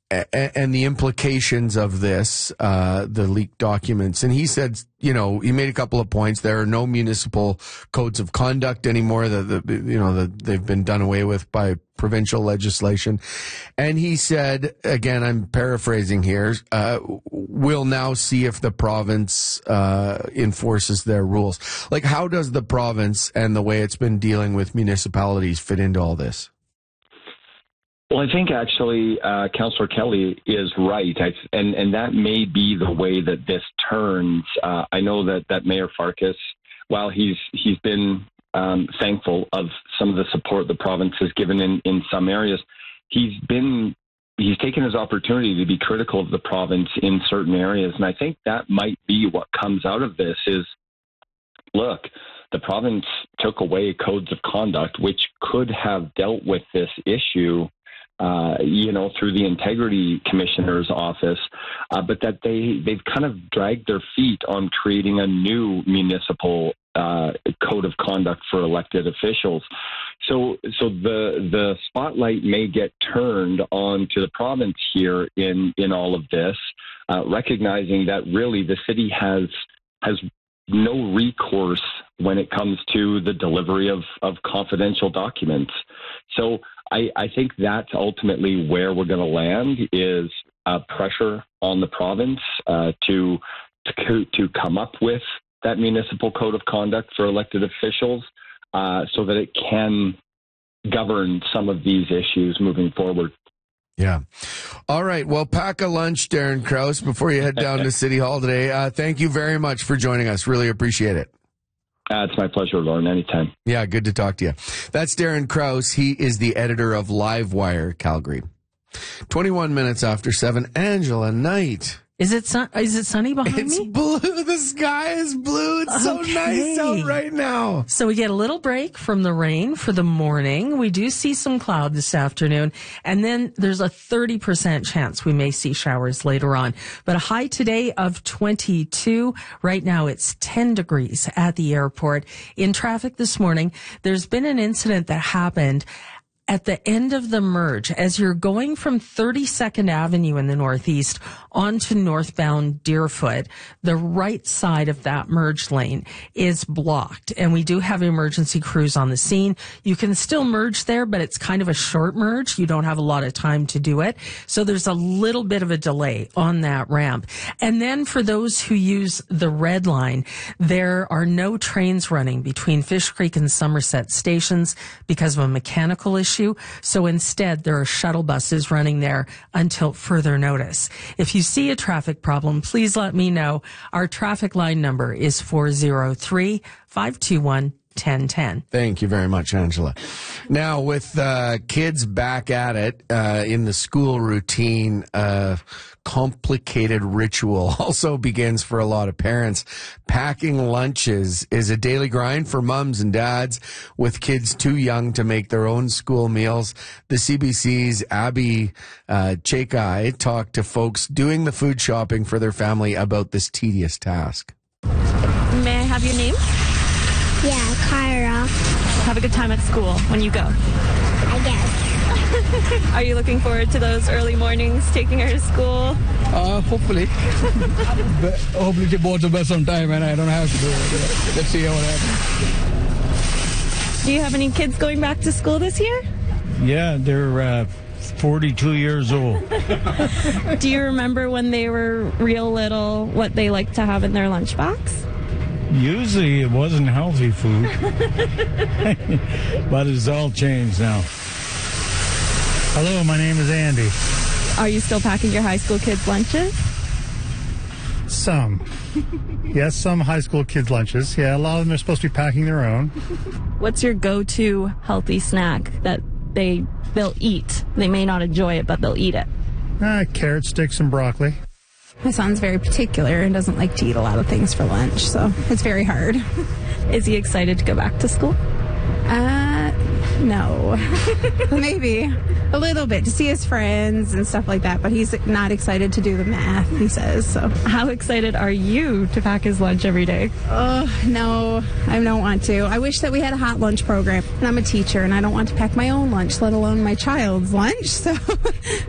and the implications of this, the leaked documents. And he said, he made a couple of points. There are no municipal codes of conduct anymore. They've been done away with by provincial legislation. And he said, again, I'm paraphrasing here, we'll now see if the province enforces their rules. Like, how does the province and the way it's been dealing with municipalities fit into all this? Well, I think actually Councillor Kelly is right, and that may be the way that this turns. I know that Mayor Farkas, while he's been thankful of some of the support the province has given in some areas, he's taken his opportunity to be critical of the province in certain areas, and I think that might be what comes out of this is, look, the province took away codes of conduct, which could have dealt with this issue through the Integrity Commissioner's office, but that they've kind of dragged their feet on creating a new municipal code of conduct for elected officials. So the spotlight may get turned on to the province here in all of this, recognizing that really the city has no recourse when it comes to the delivery of confidential documents. So I think that's ultimately where we're going to land is pressure on the province to come up with that municipal code of conduct for elected officials so that it can govern some of these issues moving forward. Yeah. All right. Well, pack a lunch, Darren Krause, before you head down to City Hall today. Thank you very much for joining us. Really appreciate it. It's my pleasure, Lauren. Anytime. Yeah, good to talk to you. That's Darren Krause. He is the editor of Livewire Calgary. 21 minutes after 7, Angela Knight. Is it sunny behind me? It's blue. The sky is blue. It's so nice out right now. So we get a little break from the rain for the morning. We do see some cloud this afternoon. And then there's a 30% chance we may see showers later on. But a high today of 22. Right now it's 10 degrees at the airport. In traffic this morning, there's been an incident that happened at the end of the merge, as you're going from 32nd Avenue in the Northeast onto northbound Deerfoot, the right side of that merge lane is blocked. And we do have emergency crews on the scene. You can still merge there, but it's kind of a short merge. You don't have a lot of time to do it. So there's a little bit of a delay on that ramp. And then for those who use the red line, there are no trains running between Fish Creek and Somerset stations because of a mechanical issue. So instead, there are shuttle buses running there until further notice. If you see a traffic problem, please let me know. Our traffic line number is 403-521-1010. Thank you very much, Angela. Now, with kids back at it in the school routine, complicated ritual also begins for a lot of parents. Packing lunches is a daily grind for mums and dads with kids too young to make their own school meals. The CBC's Abby Chakai talked to folks doing the food shopping for their family about this tedious task. May I have your name? Yeah, Kyra. Have a good time at school when you go. I guess. Are you looking forward to those early mornings taking her to school? Hopefully. But hopefully she boards the bus on time and I don't have to do it. Let's see how it happens. Do you have any kids going back to school this year? Yeah, they're 42 years old. Do you remember when they were real little what they liked to have in their lunchbox? Usually it wasn't healthy food. But it's all changed now. Hello, my name is Andy. Are you still packing your high school kids' lunches? Some. Yes, some high school kids' lunches. Yeah, a lot of them are supposed to be packing their own. What's your go-to healthy snack that they'll eat? They may not enjoy it, but they'll eat it. Carrot sticks and broccoli. My son's very particular and doesn't like to eat a lot of things for lunch, so it's very hard. Is he excited to go back to school? No. Maybe a little bit to see his friends and stuff like that, but he's not excited to do the math, he says. So, how excited are you to pack his lunch every day? No, I don't want to. I wish that we had a hot lunch program, and I'm a teacher and I don't want to pack my own lunch, let alone my child's lunch. So